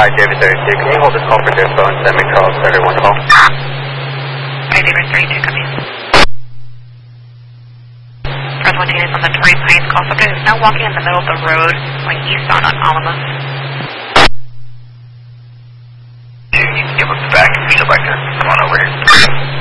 David 32, can you hold this call for Dispo and send me Charles to everyone call? Hi, David 32, come in. First 1 is on the Torrey Pines call. Subject is now walking in the middle of the road, going eastbound on Alamos. You can give us the back if you're still back there. Come on over here.